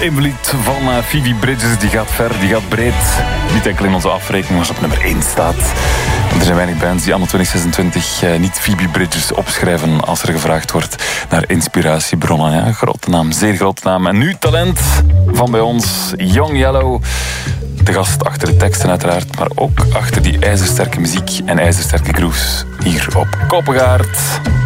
invloed van Phoebe Bridgers, die gaat ver, die gaat breed. Niet enkel in onze afrekening, maar op nummer 1 staat. Want er zijn weinig bands die anno 2026 niet Phoebe Bridgers opschrijven als er gevraagd wordt naar inspiratiebronnen. Ja, grote naam, zeer grote naam. En nu talent van bij ons, Young Yellow. De gast achter de teksten uiteraard, maar ook achter die ijzersterke muziek en ijzersterke grooves hier op Koppengaard.